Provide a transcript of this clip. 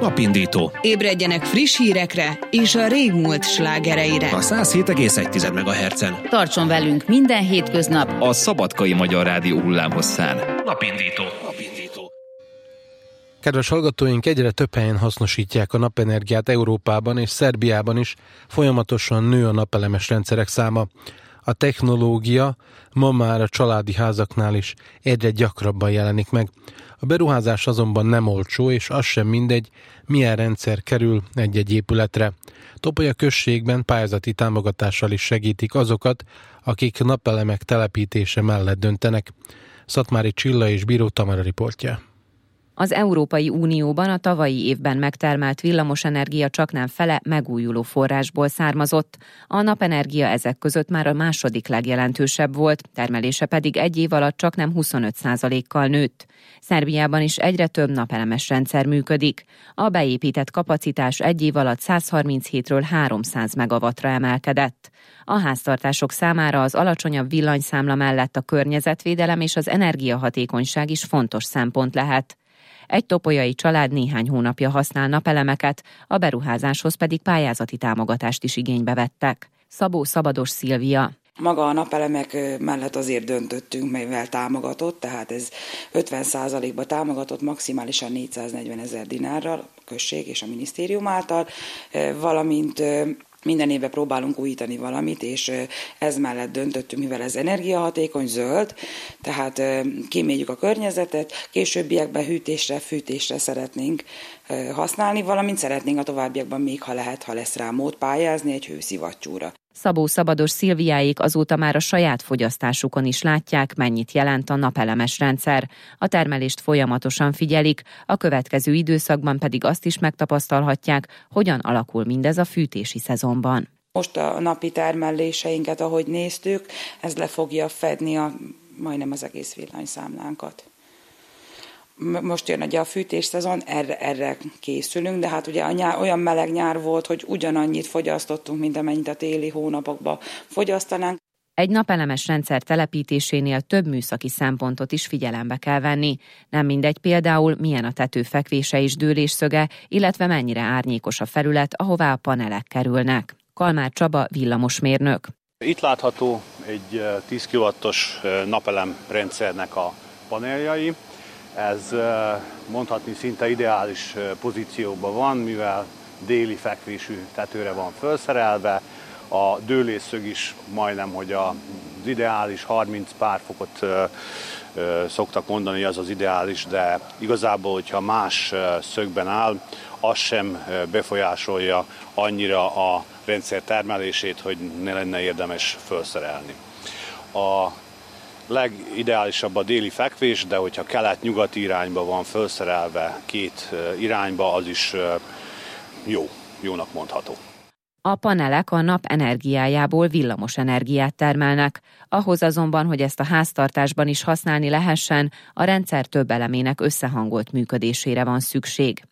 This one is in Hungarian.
Napindító. Ébredjenek friss hírekre és a régmúlt slágereire. A 107,1 MHz-en. Tartson velünk minden hétköznap a Szabadkai Magyar Rádió hullámhosszán. Napindító. Kedves hallgatóink, egyre több helyen hasznosítják a napenergiát Európában és Szerbiában is, folyamatosan nő a napelemes rendszerek száma. A technológia ma már a családi házaknál is egyre gyakrabban jelenik meg. A beruházás azonban nem olcsó, és az sem mindegy, milyen rendszer kerül egy-egy épületre. Topolya községben pályázati támogatással is segítik azokat, akik napelemek telepítése mellett döntenek. Szatmári Csilla és Bíró Tamara riportja. Az Európai Unióban a tavalyi évben megtermelt villamosenergia csaknem fele megújuló forrásból származott, a napenergia ezek között már a második legjelentősebb volt, termelése pedig egy év alatt csaknem 25%-kal nőtt. Szerbiában is egyre több napelemes rendszer működik. A beépített kapacitás egy év alatt 137-ről 300 megawattra emelkedett. A háztartások számára az alacsonyabb villanyszámla mellett a környezetvédelem és az energiahatékonyság is fontos szempont lehet. Egy topolyai család néhány hónapja használ napelemeket, a beruházáshoz pedig pályázati támogatást is igénybe vettek. Szabó Szabados Szilvia. Maga a napelemek mellett azért döntöttünk, mivel támogatott, tehát ez 50%-ba támogatott, maximálisan 440 000 dinárral a község és a minisztérium által, valamint minden évben próbálunk újítani valamit, és ez mellett döntöttünk, mivel ez energiahatékony, zöld, tehát kíméljük a környezetet, későbbiekben hűtésre, fűtésre szeretnénk használni, valamint szeretnénk a továbbiakban még, ha lehet, ha lesz rá mód pályázni egy hőszivattyúra. Szabó Szabados Szilviáék azóta már a saját fogyasztásukon is látják, mennyit jelent a napelemes rendszer. A termelést folyamatosan figyelik, a következő időszakban pedig azt is megtapasztalhatják, hogyan alakul mindez a fűtési szezonban. Most a napi termeléseinket, ahogy néztük, ez le fogja fedni majdnem az egész villanyszámlánkat. Most jön ugye a fűtésszezon, erre készülünk, de hát ugye olyan meleg nyár volt, hogy ugyanannyit fogyasztottunk, mint amennyit a téli hónapokban fogyasztanánk. Egy napelemes rendszer telepítésénél több műszaki szempontot is figyelembe kell venni. Nem mindegy például, milyen a tető fekvése és dőlésszöge, illetve mennyire árnyékos a felület, ahová a panelek kerülnek. Kalmár Csaba villamosmérnök. Itt látható egy 10 kW-os napelem rendszernek a paneljai. Ez mondhatni szinte ideális pozícióban van, mivel déli fekvésű tetőre van felszerelve. A dőlésszög is majdnem, hogy az ideális 30 pár fokot szoktak mondani, az az ideális, de igazából, hogyha más szögben áll, az sem befolyásolja annyira a rendszer termelését, hogy ne lenne érdemes felszerelni. A legideálisabb a déli fekvés, de hogyha kelet-nyugati irányba van felszerelve két irányba, az is jónak mondható. A panelek a nap energiájából villamos energiát termelnek. Ahhoz azonban, hogy ezt a háztartásban is használni lehessen, a rendszer több elemének összehangolt működésére van szükség.